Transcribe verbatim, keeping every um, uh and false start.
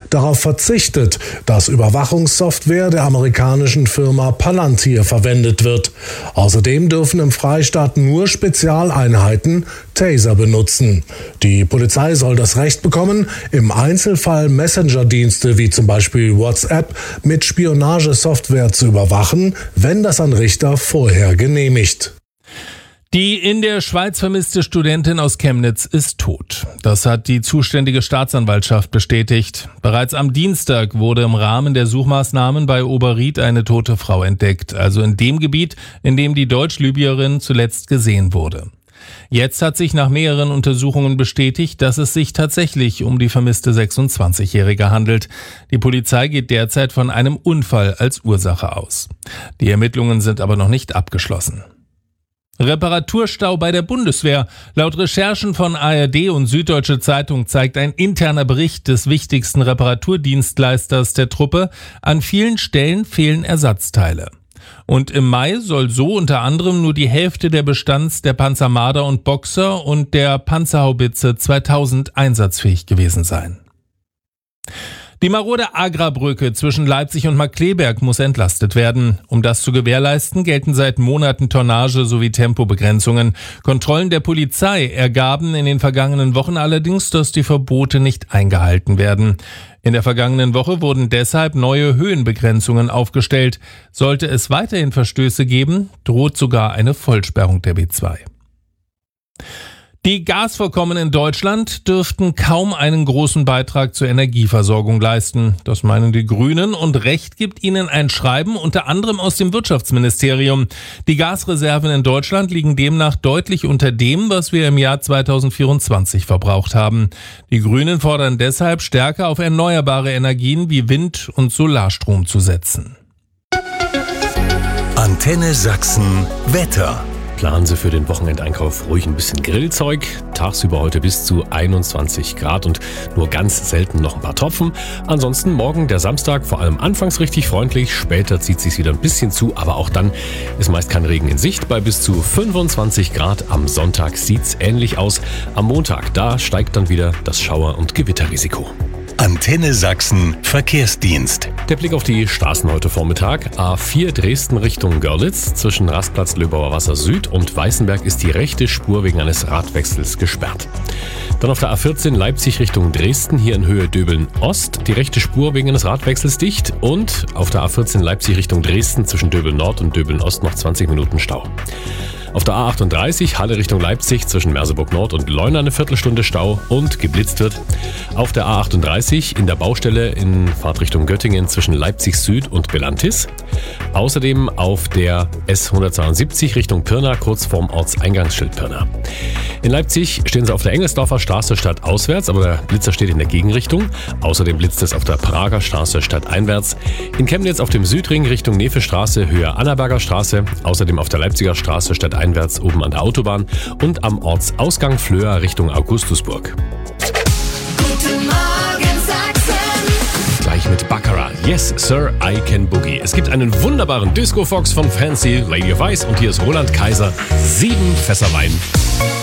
darauf verzichtet, dass Überwachungssoftware der amerikanischen Firma Palantir verwendet wird. Außerdem dürfen im Freistaat nur Spezialeinheiten Taser benutzen. Die Polizei soll das Recht bekommen, im Einzelfall Messenger-Dienste wie zum Beispiel WhatsApp mit Spionagesoftware zu überwachen, wenn das ein Richter vorher genehmigt. Die in der Schweiz vermisste Studentin aus Chemnitz ist tot. Das hat die zuständige Staatsanwaltschaft bestätigt. Bereits am Dienstag wurde im Rahmen der Suchmaßnahmen bei Oberried eine tote Frau entdeckt, also in dem Gebiet, in dem die Deutsch-Libyerin zuletzt gesehen wurde. Jetzt hat sich nach mehreren Untersuchungen bestätigt, dass es sich tatsächlich um die vermisste sechsundzwanzigjährige handelt. Die Polizei geht derzeit von einem Unfall als Ursache aus. Die Ermittlungen sind aber noch nicht abgeschlossen. Reparaturstau bei der Bundeswehr. Laut Recherchen von A R D und Süddeutsche Zeitung zeigt ein interner Bericht des wichtigsten Reparaturdienstleisters der Truppe, an vielen Stellen fehlen Ersatzteile. Und im Mai soll so unter anderem nur die Hälfte der Bestands der Panzer Marder und Boxer und der Panzerhaubitze zweitausend einsatzfähig gewesen sein. Die marode Agra-Brücke zwischen Leipzig und Markkleeberg muss entlastet werden. Um das zu gewährleisten, gelten seit Monaten Tonnage- sowie Tempobegrenzungen. Kontrollen der Polizei ergaben in den vergangenen Wochen allerdings, dass die Verbote nicht eingehalten werden. In der vergangenen Woche wurden deshalb neue Höhenbegrenzungen aufgestellt. Sollte es weiterhin Verstöße geben, droht sogar eine Vollsperrung der B zwei. Die Gasvorkommen in Deutschland dürften kaum einen großen Beitrag zur Energieversorgung leisten. Das meinen die Grünen und Recht gibt ihnen ein Schreiben, unter anderem aus dem Wirtschaftsministerium. Die Gasreserven in Deutschland liegen demnach deutlich unter dem, was wir im Jahr zweitausendvierundzwanzig verbraucht haben. Die Grünen fordern deshalb, stärker auf erneuerbare Energien wie Wind- und Solarstrom zu setzen. Antenne Sachsen Wetter. Planen Sie für den Wochenendeinkauf ruhig ein bisschen Grillzeug. Tagsüber heute bis zu einundzwanzig Grad und nur ganz selten noch ein paar Tropfen. Ansonsten morgen der Samstag vor allem anfangs richtig freundlich. Später zieht sich's wieder ein bisschen zu, aber auch dann ist meist kein Regen in Sicht. Bei bis zu fünfundzwanzig Grad am Sonntag sieht's ähnlich aus. Am Montag, da steigt dann wieder das Schauer- und Gewitterrisiko. Antenne Sachsen Verkehrsdienst. Der Blick auf die Straßen heute Vormittag. A vier Dresden Richtung Görlitz. Zwischen Rastplatz Löbauer Wasser Süd und Weißenberg ist die rechte Spur wegen eines Radwechsels gesperrt. Dann auf der A vierzehn Leipzig Richtung Dresden, hier in Höhe Döbeln Ost. Die rechte Spur wegen eines Radwechsels dicht. Und auf der A vierzehn Leipzig Richtung Dresden zwischen Döbeln Nord und Döbeln Ost noch zwanzig Minuten Stau. Auf der A achtunddreißig Halle Richtung Leipzig zwischen Merseburg Nord und Leuna eine Viertelstunde Stau und geblitzt wird. Auf der A achtunddreißig in der Baustelle in Fahrtrichtung Göttingen zwischen Leipzig Süd und Belantis. Außerdem auf der S hundertzweiundsiebzig Richtung Pirna kurz vorm Ortseingangsschild Pirna. In Leipzig stehen Sie auf der Engelsdorfer Straße stadtauswärts, aber der Blitzer steht in der Gegenrichtung. Außerdem blitzt es auf der Prager Straße stadteinwärts. In Chemnitz auf dem Südring Richtung Nefe-Straße Höhe Annaberger Straße. Außerdem auf der Leipziger Straße stadteinwärts oben an der Autobahn und am Ortsausgang Flöa Richtung Augustusburg. Guten Morgen Sachsen. Gleich mit Baccarat. Yes, Sir, I Can Boogie. Es gibt einen wunderbaren Disco-Fox von Fancy, Lady of Ice und hier ist Roland Kaiser. Sieben Fässer Wein.